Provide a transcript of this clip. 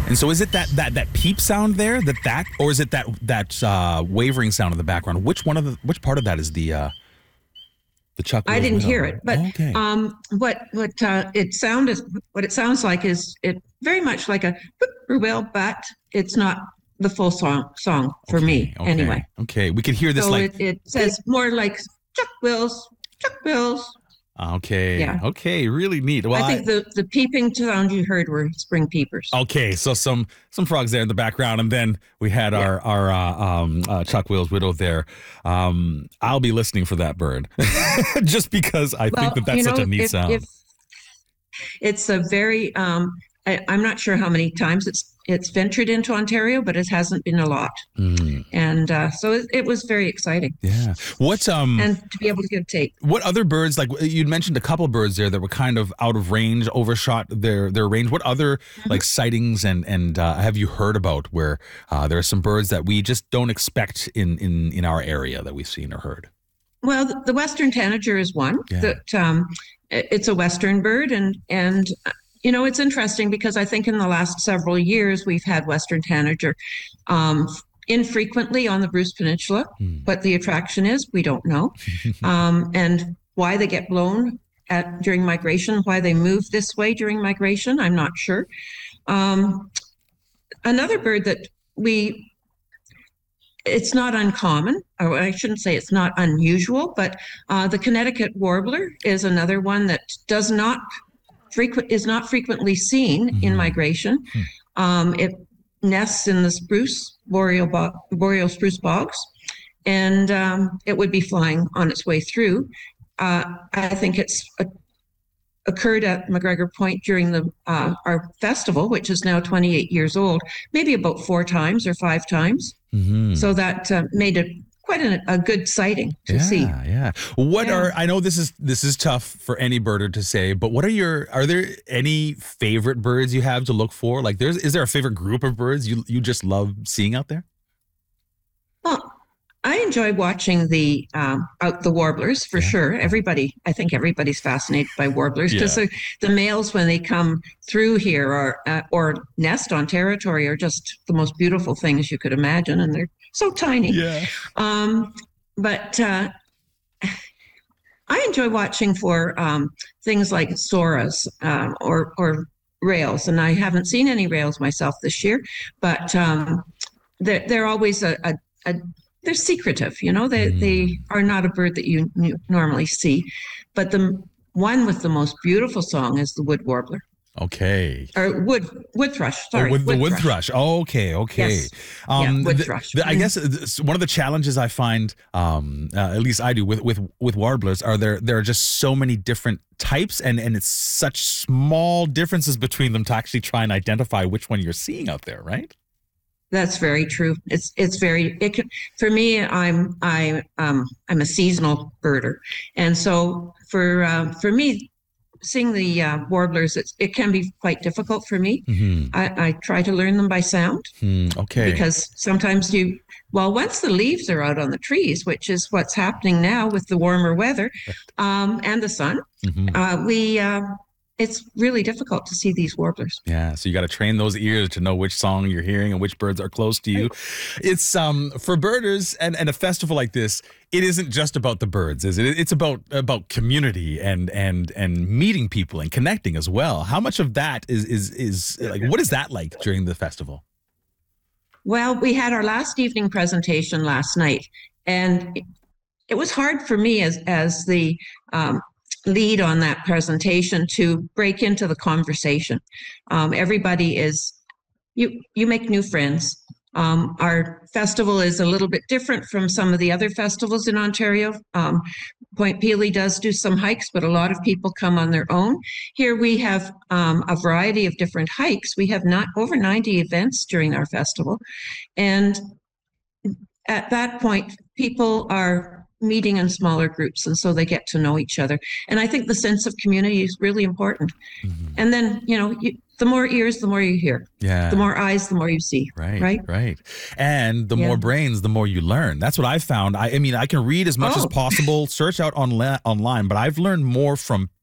And so is it that peep sound there, or is it that wavering sound in the background? Which part of that is the Chuck I Will's didn't widow? hear it, but Okay. what it sounds like is it very much like a whippoorwill, but it's not the full song for me anyway. Okay. We could hear this So like it says more like Chuck Wills, Chuck Wills. okay. Yeah. Okay, really neat. Well, I think the peeping sound you heard were spring peepers. okay, so some frogs there in the background, and then we had our Chuck Will's widow there. I'll be listening for that bird, just because I think that's such a neat sound. If it's a very I'm not sure how many times it's ventured into Ontario, but it hasn't been a lot. And so it was very exciting. Yeah. What and to be able to get a tape. What other birds, like you'd mentioned a couple of birds there that were kind of out of range, overshot their range. What other like sightings and have you heard about where there are some birds that we just don't expect in our area that we've seen or heard? Well, the Western tanager is one that it's a Western bird, and you know, it's interesting because I think in the last several years we've had Western tanager infrequently on the Bruce Peninsula. What the attraction is, we don't know, and why they get blown during migration, why they move this way during migration, I'm not sure. Another bird that it's not uncommon, or I shouldn't say it's not unusual, but the Connecticut warbler is another one that is not frequently seen in migration. It nests in the boreal spruce bogs, and it would be flying on its way through. I think it's occurred at McGregor Point during our festival, which is now 28 years old, maybe about 4 times or 5 times. So that made it quite a good sighting to see. Yeah. I know this is tough for any birder to say, but are there any favorite birds you have to look for? Like is there a favorite group of birds you just love seeing out there? Well, I enjoy watching the warblers for sure. I think everybody's fascinated by warblers because the males, when they come through here or nest on territory, are just the most beautiful things you could imagine, and they're so tiny. Yeah. But I enjoy watching for things like soras or rails, and I haven't seen any rails myself this year, but they're always they're secretive, you know. They are not a bird that you normally see, but the one with the most beautiful song is the wood warbler. Okay. Or wood thrush. Sorry, the wood thrush. Oh, okay. Yes. Wood thrush. I guess one of the challenges I find, at least I do with warblers, are there are just so many different types, and it's such small differences between them to actually try and identify which one you're seeing out there, right? That's very true. For me, I'm a seasonal birder, and so for me, seeing the warblers, it can be quite difficult for me. I try to learn them by sound. Okay. Because sometimes once the leaves are out on the trees, which is what's happening now with the warmer weather and the sun, it's really difficult to see these warblers. Yeah, so you got to train those ears to know which song you're hearing and which birds are close to you. It's for birders and a festival like this, it isn't just about the birds, is it? It's about community and meeting people and connecting as well. How much of that is like, what is that like during the festival? Well, we had our last evening presentation last night, and it was hard for me as the lead on that presentation to break into the conversation. Everybody you make new friends. Our festival is a little bit different from some of the other festivals in Ontario. Point Pelee does do some hikes, but a lot of people come on their own. Here we have a variety of different hikes. We have not over 90 events during our festival. And at that point, people are meeting in smaller groups, and so they get to know each other. And I think the sense of community is really important. And then, the more ears, the more you hear. Yeah. The more eyes, the more you see. Right. And the more brains, the more you learn. That's what I found. I mean, I can read as much as possible, search out online, but I've learned more from